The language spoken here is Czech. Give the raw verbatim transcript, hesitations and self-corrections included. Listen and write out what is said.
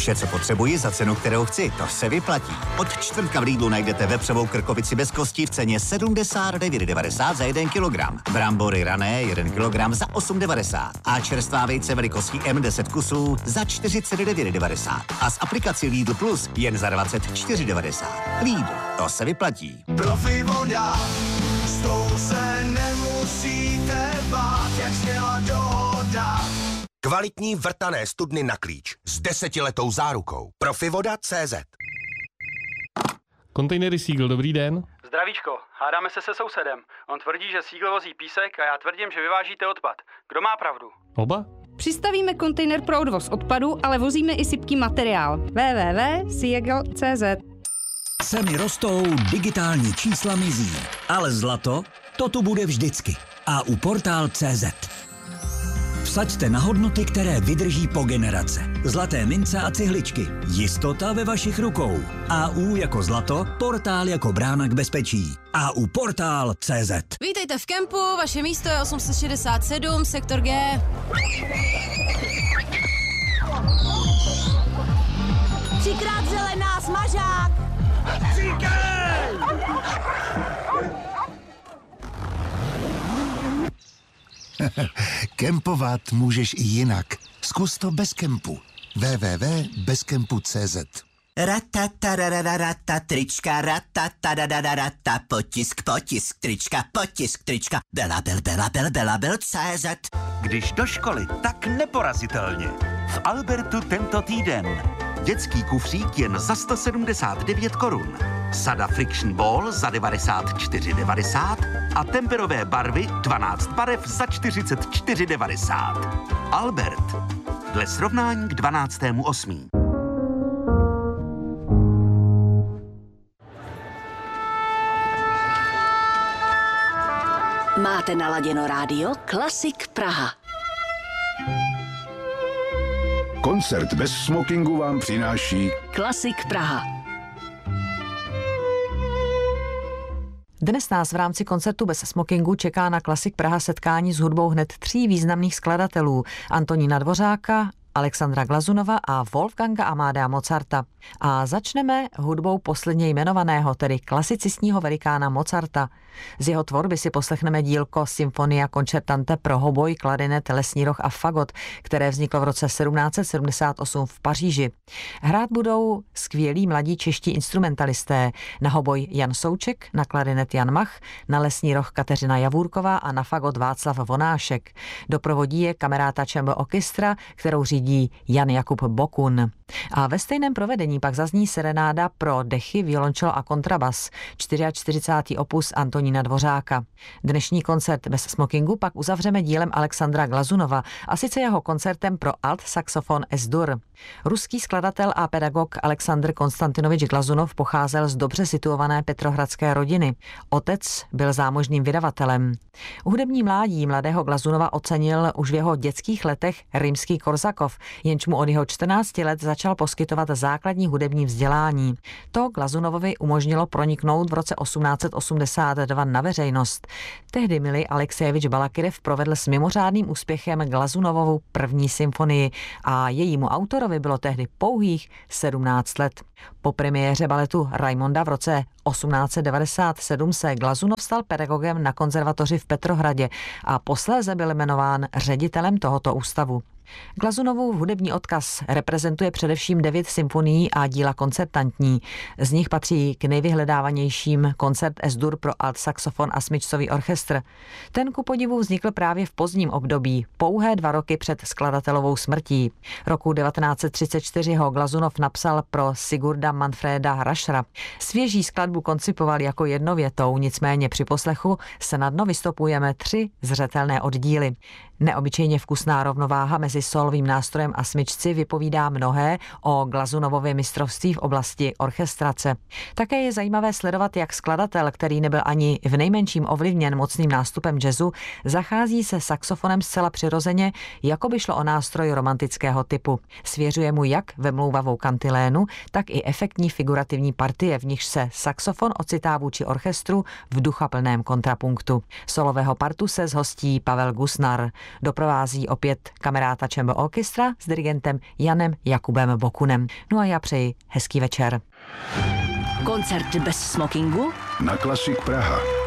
Vše, co potřebuji za cenu, kterou chci, to se vyplatí. Od čtvrtka v Lidlu najdete vepřovou krkovici bez kostí v ceně sedmdesát devět devadesát za jeden kilogram. Brambory rané jeden kilogram za osm devadesát. A čerstvá vejce velikostí M deset kusů za čtyřicet devět devadesát. A s aplikací Lidl Plus jen za dvacet čtyři devadesát. Lidl, to se vyplatí. Profi voda, s tou se nemusíte bát, jak zněla dohoda. Kvalitní vrtané studny na klíč s desetiletou zárukou. Profivoda tečka cé zet. Kontejnery Siegl, dobrý den. Zdravíčko, hádáme se se sousedem. On tvrdí, že Siegl vozí písek a já tvrdím, že vyvážíte odpad. Kdo má pravdu? Oba? Přistavíme kontejner pro odvoz odpadu, ale vozíme i sypký materiál. w w w tečka siegl tečka cé zet. Ceny rostou, digitální čísla mizí, ale zlato, to tu bude vždycky. A u portál tečka cé zet. Vsaďte na hodnoty, které vydrží po generace. Zlaté mince a cihličky. Jistota ve vašich rukou. A U jako zlato, portál jako brána k bezpečí. A U portál tečka cé zet. Vítejte v kempu, vaše místo je osm set šedesát sedm, sektor G. Třikrát zelená, smažák! Říkej! Kempovat můžeš i jinak. Zkus to bez kempu. w w w tečka bezkempu tečka cé zet. Ratatarararata, trička, ratatarararata, potisk, potisk, trička, potisk, trička, belabel, belabel, belabel, cé zet. Když do školy, tak neporazitelně. V Albertu tento týden. Dětský kufřík jen za sto sedmdesát devět korun. Sada Friction Ball za devadesát čtyři devadesát a temperové barvy dvanáct barev za čtyřicet čtyři devadesát. Albert. Dle srovnání k dvanáctému osmého Máte naladěno rádio Klasik Praha. Koncert bez smokingu vám přináší Klasik Praha. Dnes nás v rámci koncertu bez smokingu čeká na Klasik Praha setkání s hudbou hned tří významných skladatelů: Antonína Dvořáka, Alexandra Glazunova a Wolfganga Amadea Mozarta. A začneme hudbou posledně jmenovaného, tedy klasicistního velikána Mozarta. Z jeho tvorby si poslechneme dílko Symphonia Concertante pro hoboj, klarinet, lesní roh a fagot, které vzniklo v roce sedmnáct set sedmdesát osm v Paříži. Hrát budou skvělí mladí čeští instrumentalisté. Na hoboj Jan Souček, na klarinet Jan Mach, na lesní roh Kateřina Javůrková a na fagot Václav Vonášek. Doprovodí je Camerata Chamber Orchestra, kterou řídí Jan Jakub Bokun. A ve stejném provedení pak zazní serenáda pro dechy, violončelo a kontrabas, čtyřicátý čtvrtý opus Antonína Dvořáka. Dnešní koncert bez smokingu pak uzavřeme dílem Alexandra Glazunova, a sice jeho koncertem pro alt saxofon S-dur. Ruský skladatel a pedagog Alexandr Konstantinovič Glazunov pocházel z dobře situované petrohradské rodiny. Otec byl zámožným vydavatelem. Hudební mládí mladého Glazunova ocenil už v jeho dětských letech Rimský Korsakov, jenž mu od jeho čtrnácti let začal poskytovat základní hudební vzdělání. To Glazunovovi umožnilo proniknout v roce osmnáct set osmdesát dva na veřejnost. Tehdy Milij Alexejevič Balakirev provedl s mimořádným úspěchem Glazunovovu první symfonii a jejímu autorovi bylo tehdy pouhých sedmnáct let. Po premiéře baletu Raimonda v roce osmnáct set devadesát sedm se Glazunov stal pedagogem na konzervatoři v Petrohradě a posléze byl jmenován ředitelem tohoto ústavu. Glazunovův hudební odkaz reprezentuje především devět symfonií a díla koncertantní. Z nich patří k nejvyhledávanějším koncert S-dur pro alt saxofon a smyčcový orchestr. Ten ku podivu vznikl právě v pozdním období, pouhé dva roky před skladatelovou smrtí. Roku devatenáct set třicet čtyři ho Glazunov napsal pro Sigurda Manfreda Raschera. Svěží skladbu koncipoval jako jednovětou, nicméně při poslechu snadno vystopujeme tři zřetelné oddíly. Neobyčejně vkusná rovnováha mezi solovým nástrojem a smyčci vypovídá mnohé o Glazunovově mistrovství v oblasti orchestrace. Také je zajímavé sledovat, jak skladatel, který nebyl ani v nejmenším ovlivněn mocným nástupem jazzu, zachází se saxofonem zcela přirozeně, jako by šlo o nástroj romantického typu. Svěřuje mu jak vemlouvavou kantilénu, tak i efektní figurativní partie, v nichž se saxofon ocitá vůči orchestru v duchaplném kontrapunktu. Solového partu se zhostí Pavel Gusnar. Doprovází opět Kameráta Chamber Orchestra s dirigentem Janem Jakubem Bokunem. No a já přeji hezký večer. Koncert bez smokingu Na Klasik Praha.